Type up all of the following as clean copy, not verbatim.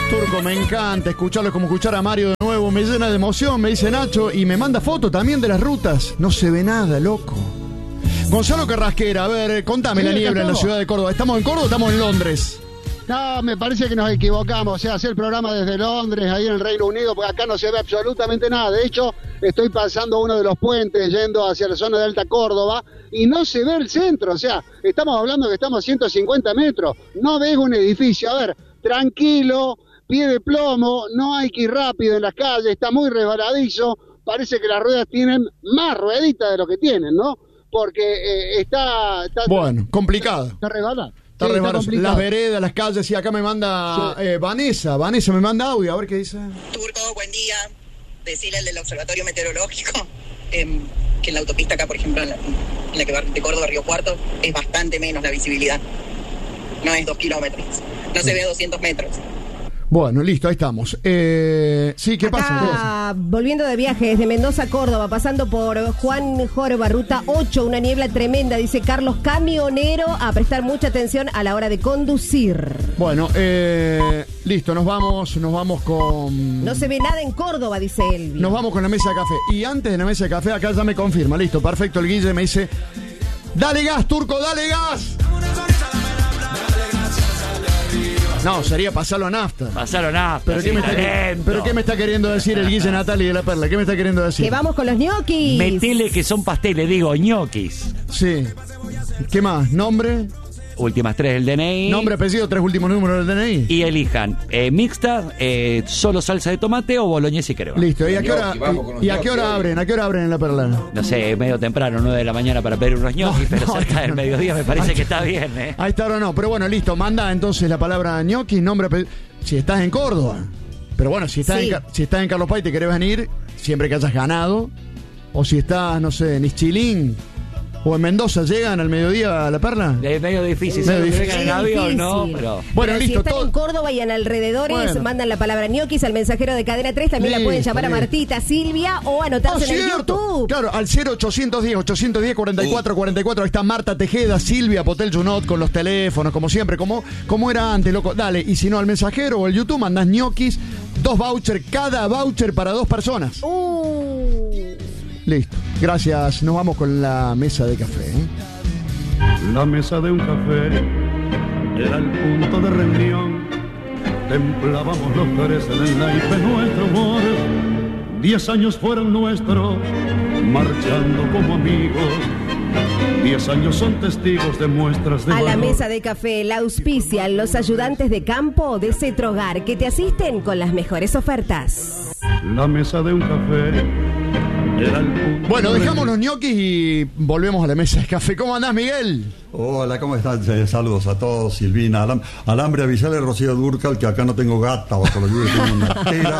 Turco, me encanta escucharlo, como escuchar a Mario de nuevo, me llena de emoción, me dice Nacho, y me manda fotos también de las rutas. No se ve nada, loco. Gonzalo Carrasquera, a ver, contame la niebla en la ciudad de Córdoba. ¿Estamos en Córdoba o estamos en Londres? No, me parece que nos equivocamos. O sea, hacer el programa desde Londres, ahí en el Reino Unido, porque acá no se ve absolutamente nada. De hecho, estoy pasando uno de los puentes yendo hacia la zona de Alta Córdoba y no se ve el centro. O sea, estamos hablando que estamos a 150 metros. No ves un edificio. A ver, tranquilo, pie de plomo, no hay que ir rápido en las calles, está muy resbaladizo. Parece que las ruedas tienen más rueditas de lo que tienen, ¿no? Porque está bueno, complicado. Está rebalado. Está las veredas, las calles, y acá me manda Vanessa me manda audio, a ver qué dice. Turco, buen día. Decirle al del Observatorio Meteorológico que en la autopista acá, por ejemplo, en la que va de Córdoba a Río Cuarto, es bastante menos la visibilidad. No es 2 kilómetros, no se ve a 200 metros. Bueno, listo, ahí estamos. Sí, ¿qué pasa? Volviendo de viaje desde Mendoza a Córdoba, pasando por Juan Jorba, ruta 8, una niebla tremenda, dice Carlos Camionero, a prestar mucha atención a la hora de conducir. Bueno, listo, nos vamos con... No se ve nada en Córdoba, dice Elvi. Nos vamos con la mesa de café. Y antes de la mesa de café, acá ya me confirma, listo, perfecto, el Guille me dice, dale gas, Turco, dale gas. No, sería pasarlo a nafta. Pasarlo a nafta. ¿Pero qué me está queriendo decir el Guille Natali de la Perla? ¿Qué me está queriendo decir? Que vamos con los ñoquis. Metele que son pasteles, digo, ñoquis. Sí. ¿Qué más? ¿Nombre? Últimas 3 del DNI. Nombre, apellido, 3 últimos números del DNI. Y elijan mixta, solo salsa de tomate o boloñesa y crema. Listo. ¿Y a qué hora abren? ¿A qué hora abren en la Perla? No sé, medio temprano, 9 de la mañana para pedir unos ñoquis, pero cerca del mediodía me parece que está bien, ¿eh? A esta hora no, pero bueno, listo. Manda entonces la palabra ñoquis, nombre, apellido. Si estás en Córdoba. Pero bueno, si estás en Carlos Paz y te querés venir, siempre que hayas ganado. O si estás, no sé, en Ischilín o en Mendoza, ¿llegan al mediodía a la Perla? Es medio difícil. Medio difícil. En avión, ¿no? Pero bueno, listo. Si están en Córdoba y en alrededores, mandan la palabra ñoquis al mensajero de Cadena 3. También la pueden llamar a Martita, Silvia o anotarse en el YouTube. Claro, al 0810-810-4444. Ahí está Marta Tejeda, Silvia Potel Junot con los teléfonos, como siempre, como era antes, loco. Dale, y si no, al mensajero o el YouTube mandás ñoquis, 2 vouchers, cada voucher para 2 personas. Listo, gracias. Nos vamos con la mesa de café. La mesa de un café era el punto de reunión. Templábamos los 3 en el naipe nuestro amor. 10 años fueron nuestros, marchando como amigos. 10 años son testigos de muestras de valor. A la mesa de café la auspician los ayudantes de campo de Cetrogar, que te asisten con las mejores ofertas. La mesa de un café. Bueno, dejamos los ñoquis y volvemos a la mesa de café. ¿Cómo andás, Miguel? Hola, ¿cómo estás? Saludos a todos, Silvina. Alambre, avisale a Rocío Durcal que acá no tengo gata, bajo la lluvia tengo una tera.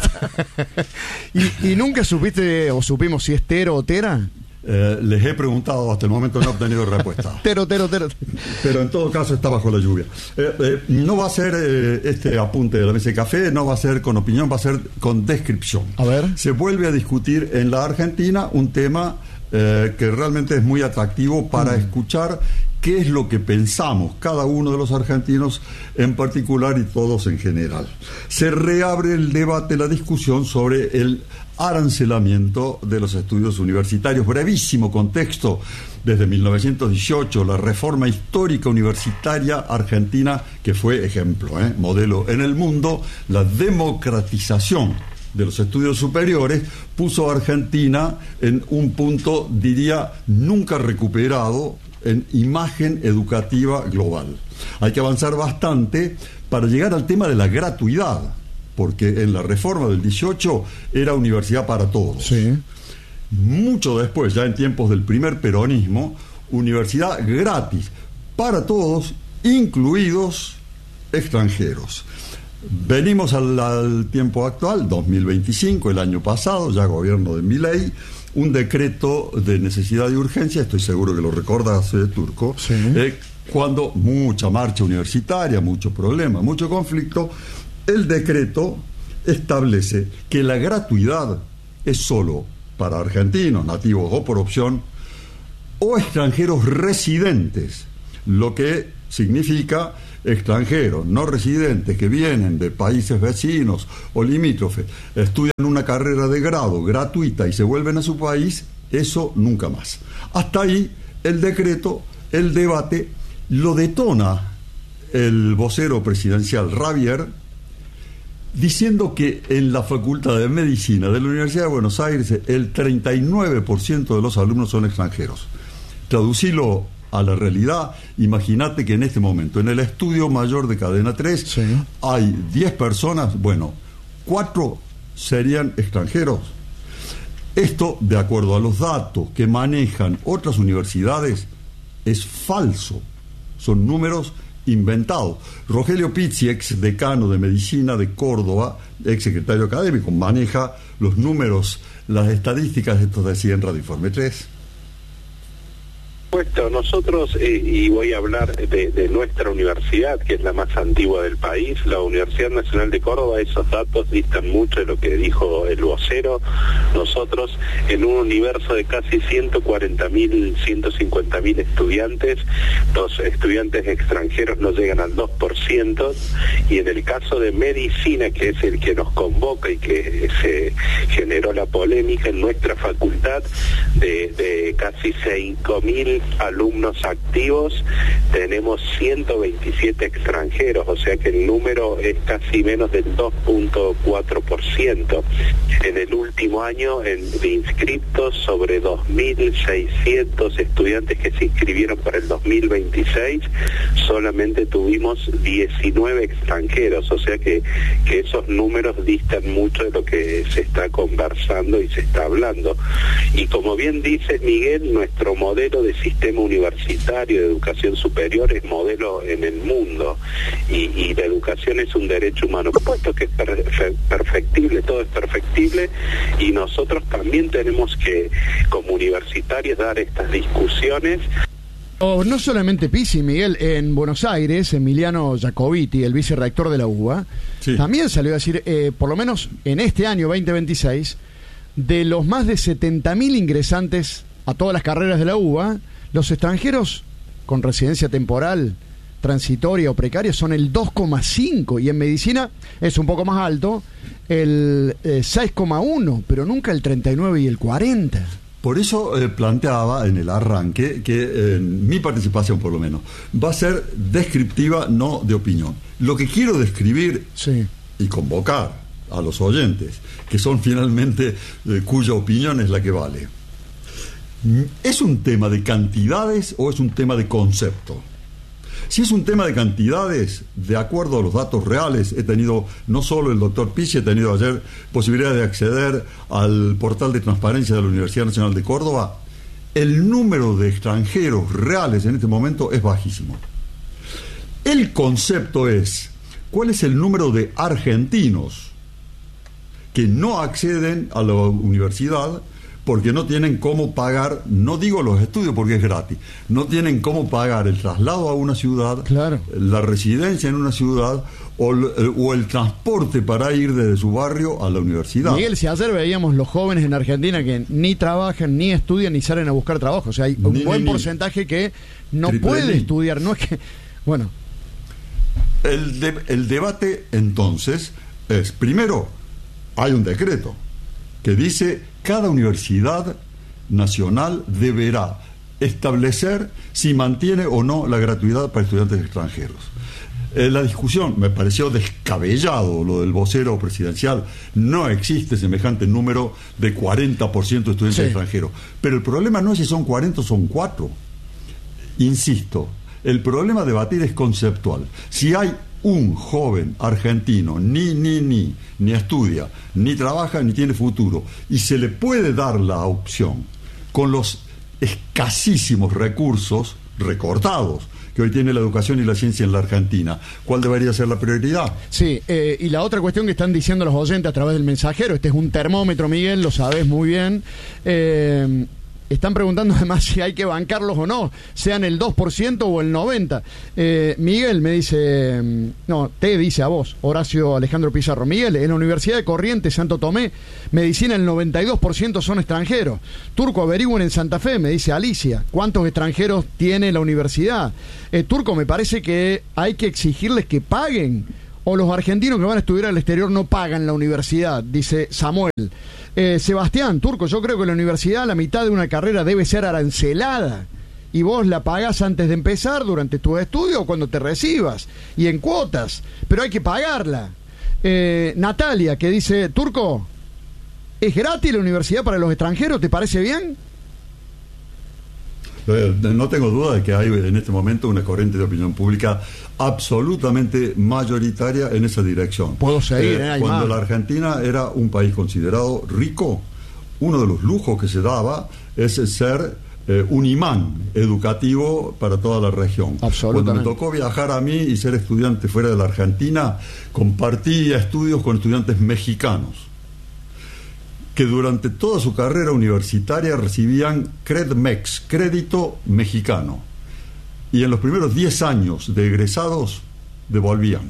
¿Y nunca supiste o supimos si es tero o tera? Les he preguntado, hasta el momento no he obtenido respuesta. Tero. Pero en todo caso está bajo la lluvia. No va a ser este apunte de la mesa de café, no va a ser con opinión, va a ser con descripción. A ver. Se vuelve a discutir en la Argentina un tema que realmente es muy atractivo para escuchar qué es lo que pensamos cada uno de los argentinos en particular y todos en general. Se reabre el debate, la discusión sobre el arancelamiento de los estudios universitarios. Brevísimo contexto: desde 1918, la reforma histórica universitaria argentina, que fue ejemplo, modelo en el mundo, la democratización de los estudios superiores, puso a Argentina en un punto, diría, nunca recuperado en imagen educativa global. Hay que avanzar bastante para llegar al tema de la gratuidad, porque en la reforma del 18 era universidad para todos. Sí. Mucho después, ya en tiempos del primer peronismo, universidad gratis para todos, incluidos extranjeros. Venimos al tiempo actual, 2025, el año pasado, ya gobierno de Milei, un decreto de necesidad y urgencia, estoy seguro que lo recordas, Turco, sí. Cuando mucha marcha universitaria, mucho problema, mucho conflicto, el decreto establece que la gratuidad es solo para argentinos, nativos o por opción, o extranjeros residentes, lo que significa extranjeros no residentes que vienen de países vecinos o limítrofes, estudian una carrera de grado gratuita y se vuelven a su país, eso nunca más. Hasta ahí el decreto, el debate, lo detona el vocero presidencial Ravier, diciendo que en la Facultad de Medicina de la Universidad de Buenos Aires el 39% de los alumnos son extranjeros. Traducilo a la realidad, imagínate que en este momento, en el estudio mayor de Cadena 3, sí, hay 10 personas, bueno, 4 serían extranjeros. Esto, de acuerdo a los datos que manejan otras universidades, es falso. Son números inventados. Rogelio Pizzi, ex decano de Medicina de Córdoba, ex secretario académico, maneja los números, las estadísticas, esto decía en Radio Informe 3. Nosotros, y voy a hablar de nuestra universidad, que es la más antigua del país, la Universidad Nacional de Córdoba, esos datos distan mucho de lo que dijo el vocero. Nosotros, en un universo de casi 140.000, 150.000 estudiantes, los estudiantes extranjeros no llegan al 2%, y en el caso de medicina, que es el que nos convoca y que se generó la polémica, en nuestra facultad, de casi 5.000 alumnos activos, tenemos 127 extranjeros, o sea que el número es casi menos del 2.4%. En el último año, de inscriptos, sobre 2.600 estudiantes que se inscribieron para el 2026, solamente tuvimos 19 extranjeros, o sea que esos números distan mucho de lo que se está conversando y se está hablando. Y como bien dices, Miguel, nuestro modelo de sistema universitario de educación superior es modelo en el mundo, y la educación es un derecho humano. Por supuesto que es perfectible, todo es perfectible, y nosotros también tenemos que, como universitarios, dar estas discusiones. No solamente Pizzi, Miguel, en Buenos Aires, Emiliano Jacobiti, el vicerrector de la UBA, sí, también salió a decir, por lo menos en este año 2026, de los más de 70.000 ingresantes a todas las carreras de la UBA, los extranjeros con residencia temporal, transitoria o precaria son el 2,5, y en medicina es un poco más alto, el 6,1, pero nunca el 39 y el 40. Por eso planteaba en el arranque que mi participación, por lo menos, va a ser descriptiva, no de opinión. Lo que quiero describir, sí, y convocar a los oyentes, que son finalmente cuya opinión es la que vale. ¿Es un tema de cantidades o es un tema de concepto? Si es un tema de cantidades, de acuerdo a los datos reales, he tenido, no solo el doctor Pizzi, he tenido ayer posibilidad de acceder al portal de transparencia de la Universidad Nacional de Córdoba, el número de extranjeros reales en este momento es bajísimo. El concepto es, ¿cuál es el número de argentinos que no acceden a la universidad porque no tienen cómo pagar, no digo los estudios porque es gratis, no tienen cómo pagar el traslado a una ciudad, claro, la residencia en una ciudad o el transporte para ir desde su barrio a la universidad? Miguel, si ayer veíamos los jóvenes en Argentina que ni trabajan, ni estudian, ni salen a buscar trabajo, o sea, hay un buen porcentaje que no puede estudiar, no es que... Bueno. El debate entonces es, primero, hay un decreto que dice: cada universidad nacional deberá establecer si mantiene o no la gratuidad para estudiantes extranjeros. La discusión me pareció descabellado lo del vocero presidencial. No existe semejante número de 40% de estudiantes extranjeros. Pero el problema no es si son 40 o son 4. Insisto, el problema a debatir es conceptual. Si hay un joven argentino ni estudia, ni trabaja, ni tiene futuro, y se le puede dar la opción con los escasísimos recursos recortados que hoy tiene la educación y la ciencia en la Argentina, ¿cuál debería ser la prioridad? Sí, y la otra cuestión que están diciendo los oyentes a través del mensajero, este es un termómetro, Miguel, lo sabes muy bien, Están preguntando además si hay que bancarlos o no, sean el 2% o el 90%. Miguel me dice, te dice a vos, Horacio Alejandro Pizarro. Miguel, en la Universidad de Corrientes, Santo Tomé, medicina el 92% son extranjeros. Turco, averigüen en Santa Fe, me dice Alicia, ¿cuántos extranjeros tiene la universidad? Turco, me parece que hay que exigirles que paguen. O los argentinos que van a estudiar al exterior no pagan la universidad, dice Samuel. Sebastián, Turco, yo creo que la universidad, la mitad de una carrera debe ser arancelada. Y vos la pagás antes de empezar, durante tus estudios o cuando te recibas. Y en cuotas. Pero hay que pagarla. Natalia, que dice, Turco, ¿es gratis la universidad para los extranjeros? ¿Te parece bien? No tengo duda de que hay en este momento una corriente de opinión pública absolutamente mayoritaria en esa dirección. Puedo seguir, cuando la Argentina era un país considerado rico, uno de los lujos que se daba es ser un imán educativo para toda la región. Cuando me tocó viajar a mí y ser estudiante fuera de la Argentina, compartí estudios con estudiantes mexicanos que durante toda su carrera universitaria recibían CredMex, crédito mexicano, y en los primeros 10 años de egresados devolvían.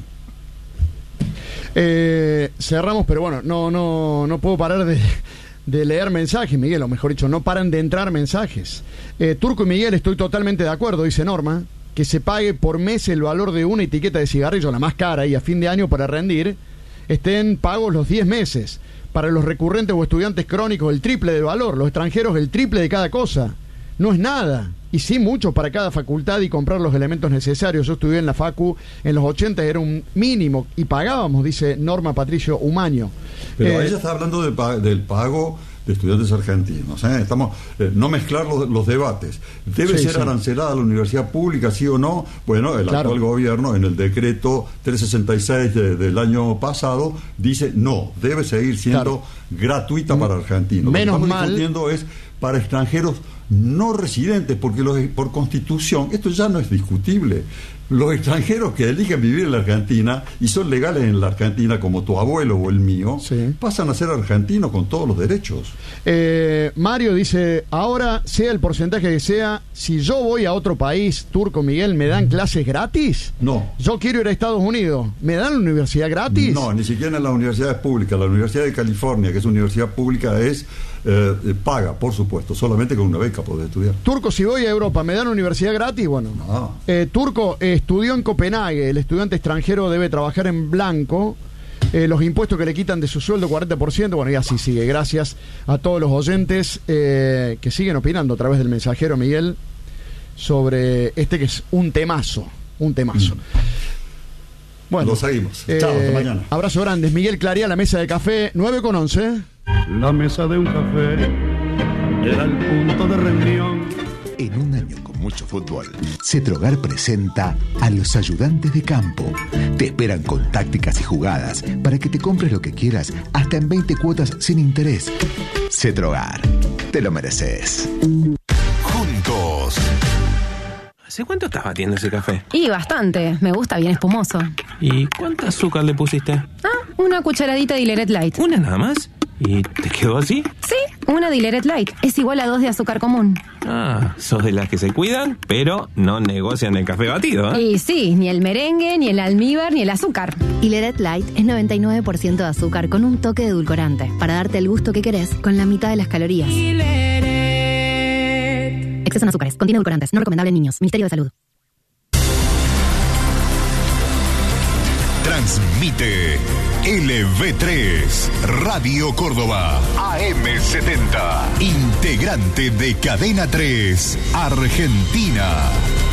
Cerramos, pero bueno, no puedo parar de leer mensajes, Miguel, o mejor dicho, no paran de entrar mensajes. Turco y Miguel, estoy totalmente de acuerdo, dice Norma, que se pague por mes el valor de una etiqueta de cigarrillo, la más cara, y a fin de año para rendir estén pagos los 10 meses. Para los recurrentes o estudiantes crónicos el triple de valor, los extranjeros el triple de cada cosa. No es nada, y sí mucho para cada facultad y comprar los elementos necesarios. Yo estudié en la Facu en los 80, era un mínimo y pagábamos, dice Norma Patricio Umaño. Pero ella está hablando del pago de estudiantes argentinos. Estamos no mezclar los debates. ¿Debe ser arancelada la universidad pública, sí o no? Bueno, el actual gobierno, en el decreto 366 del año pasado, dice no, debe seguir siendo gratuita para argentinos. Menos Lo que estamos mal discutiendo es para extranjeros no residentes, porque por constitución, esto ya no es discutible. Los extranjeros que eligen vivir en la Argentina y son legales en la Argentina, como tu abuelo o el mío, pasan a ser argentinos con todos los derechos. Mario dice, ahora sea el porcentaje que sea, si yo voy a otro país, Turco, Miguel, ¿me dan clases gratis? No. Yo quiero ir a Estados Unidos, ¿me dan la universidad gratis? No, ni siquiera en las universidades públicas. La Universidad de California, que es una universidad pública, es paga, por supuesto, solamente con una beca podés estudiar. Turco, si voy a Europa, ¿me dan universidad gratis? Bueno, no. Turco, estudió en Copenhague, el estudiante extranjero debe trabajar en blanco, los impuestos que le quitan de su sueldo, 40%, bueno, y así sigue. Gracias a todos los oyentes que siguen opinando a través del mensajero, Miguel, sobre este que es un temazo. Bueno, lo seguimos. Chao, hasta mañana. Abrazo grande. Miguel Claría, la mesa de café, 9:11. La mesa de un café era el punto de reunión. En un año con mucho fútbol, Cetrogar presenta a los ayudantes de campo. Te esperan con tácticas y jugadas para que te compres lo que quieras, hasta en 20 cuotas sin interés. Cetrogar, te lo mereces. Juntos. ¿Hace cuánto estás batiendo ese café? Y bastante, me gusta bien espumoso. ¿Y cuánto azúcar le pusiste? Una cucharadita de Dilleret Light. ¿Una nada más? ¿Y te quedó así? Sí, una Dilleret Light. Es igual a 2 de azúcar común. Sos de las que se cuidan, pero no negocian el café batido, ¿eh? Y sí, ni el merengue, ni el almíbar, ni el azúcar. Dilleret Light es 99% de azúcar con un toque de edulcorante, para darte el gusto que querés con la mitad de las calorías. Exceso en azúcares, contiene edulcorantes, no recomendable en niños. Ministerio de Salud. Transmite LV3, Radio Córdoba, AM70, integrante de Cadena 3, Argentina.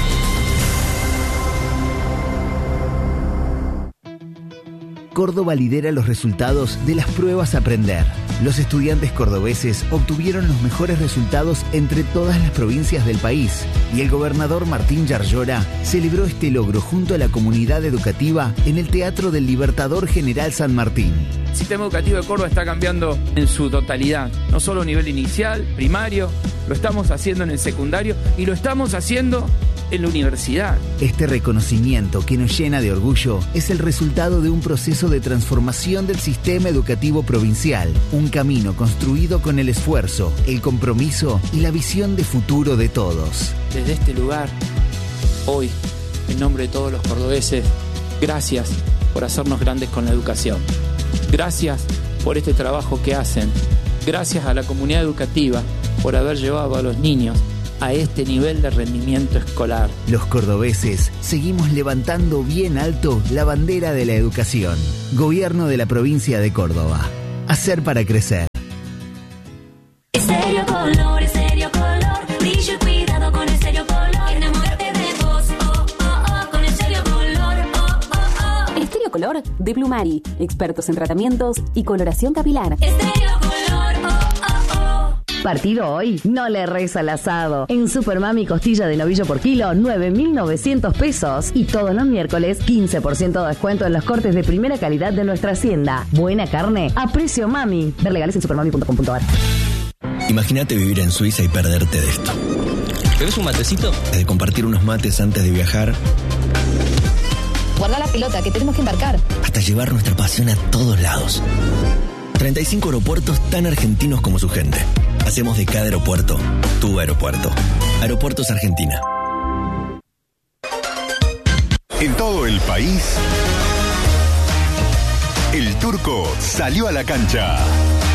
Córdoba lidera los resultados de las pruebas Aprender. Los estudiantes cordobeses obtuvieron los mejores resultados entre todas las provincias del país y el gobernador Martín Yarlora celebró este logro junto a la comunidad educativa en el Teatro del Libertador General San Martín. El sistema educativo de Córdoba está cambiando en su totalidad, no solo a nivel inicial, primario, lo estamos haciendo en el secundario y lo estamos haciendo en la universidad. Este reconocimiento que nos llena de orgullo es el resultado de un proceso de transformación del sistema educativo provincial, un camino construido con el esfuerzo, el compromiso y la visión de futuro de todos. Desde este lugar, hoy, en nombre de todos los cordobeses, gracias por hacernos grandes con la educación. Gracias por este trabajo que hacen. Gracias a la comunidad educativa por haber llevado a los niños a este nivel de rendimiento escolar. Los cordobeses seguimos levantando bien alto la bandera de la educación. Gobierno de la provincia de Córdoba. Hacer para crecer. Estéreo Color, Estéreo Color. Brillo y cuidado con Estéreo Color. Enamórate de vos, oh, oh, oh, con Estéreo Color, oh, oh, oh. Estéreo Color de Plumari. Expertos en tratamientos y coloración capilar. Estéreo Color, oh, oh, oh. Partido hoy, no le reza al asado. En Supermami costilla de novillo por kilo, 9.900 pesos. Y todos los miércoles, 15% de descuento en los cortes de primera calidad de nuestra hacienda. Buena carne a precio mami. Ver legales en supermami.com.ar. Imagínate vivir en Suiza y perderte de esto. ¿Querés un matecito? De compartir unos mates antes de viajar. Guarda la pelota, que tenemos que embarcar. Hasta llevar nuestra pasión a todos lados. 35 aeropuertos tan argentinos como su gente. Hacemos de cada aeropuerto tu aeropuerto. Aeropuertos Argentina. En todo el país, el Turco salió a la cancha.